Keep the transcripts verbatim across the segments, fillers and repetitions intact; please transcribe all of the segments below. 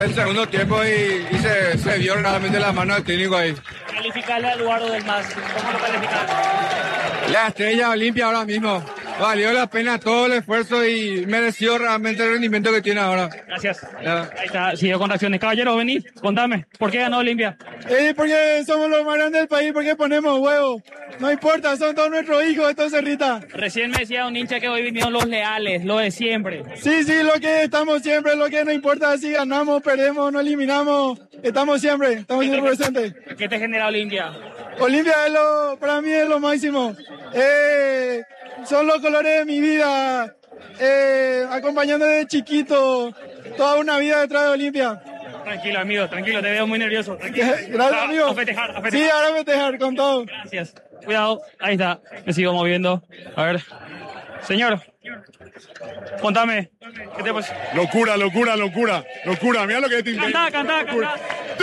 El segundo tiempo y, y se, se vio realmente la mano del técnico ahí. Calificarle a Eduardo del Mas, ¿cómo lo calificar? La estrella Olimpia ahora mismo. Valió la pena todo el esfuerzo y mereció realmente el rendimiento que tiene ahora. Gracias. Ya. Ahí está, siguió con reacciones. Caballero, vení, contame, ¿por qué ganó Olimpia? Eh, porque somos los más grandes del país, porque ponemos huevos. No importa, son todos nuestros hijos, estos cerritas. Recién me decía un hincha que hoy vinieron los leales, lo de siempre. Sí, sí, lo que estamos siempre, lo que no importa si ganamos, perdemos, no eliminamos, estamos siempre, estamos siempre presentes. ¿Qué te genera Olimpia? Olimpia es lo, para mí es lo máximo. Eh, son los colores de mi vida, eh, acompañando desde chiquito, toda una vida detrás de Olimpia. Tranquilo, amigo, tranquilo, te veo muy nervioso. Tranquilo. Gracias, amigo. A festejar, a festejar. Sí, ahora festejar con todo. Gracias. Cuidado, ahí está, me sigo moviendo. A ver, señor, contame, ¿qué te pasa? Locura, locura, locura, locura. Mira lo que es Timpe. Cantá, cantá, cantá.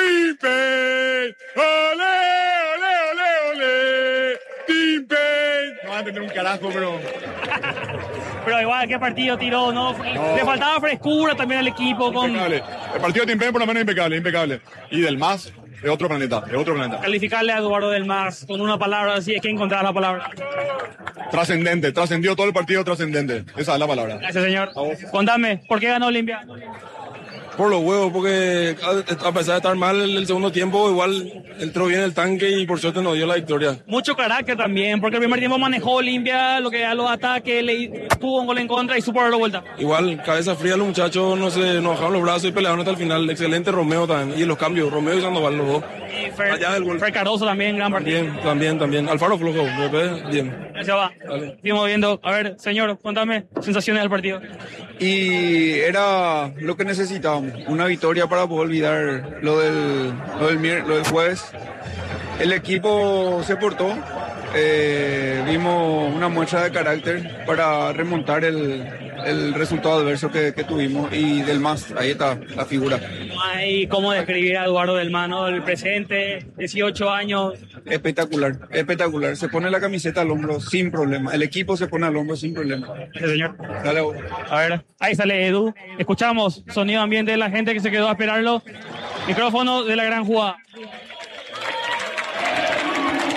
Timpe, ole, ole, ole, ole. Timpe. No va a entender un carajo, pero... Pero igual, ¿qué partido tiró? No, No. Le faltaba frescura también al equipo. Con... Impecable. El partido de Timpe por lo menos impecable, impecable. Y del más, de otro planeta, de otro planeta. Calificarle a Eduardo del Mas con una palabra así, es que encontrar la palabra. Trascendente, trascendió todo el partido trascendente. Esa es la palabra. Gracias, señor. Contame, ¿por qué ganó Olimpia? Por los huevos, porque a pesar de estar mal el, el segundo tiempo, igual entró bien el tanque y por suerte nos dio la victoria. Mucho carácter también, porque el primer tiempo manejó Olimpia, lo que a los ataques, le tuvo un gol en contra y supo darlo vuelta. Igual, cabeza fría, los muchachos no se no bajaron los brazos y pelearon hasta el final. Excelente Romeo también. Y los cambios, Romeo y Sandoval, los dos. Y Fer, Allá del gol. Fer Cardoso también, gran partido. Bien, también, también. Alfaro flojo, Pepe, bien. Gracias, va. Dale. Seguimos viendo. A ver, señor, contame sensaciones del partido. Y era lo que necesitábamos, una victoria para poder olvidar lo del, lo del, mier- lo del jueves. El equipo se portó, eh, vimos una muestra de carácter para remontar el, el resultado adverso que, que tuvimos y del más, ahí está la figura. No hay cómo describir a Eduardo del Mano, el presente, dieciocho años. Espectacular, espectacular, se pone la camiseta al hombro sin problema, el equipo se pone al hombro sin problema. Gracias, señor. Dale, vos. A ver, ahí sale Edu. Escuchamos sonido ambiente de la gente que se quedó a esperarlo. Micrófono de la gran jugada.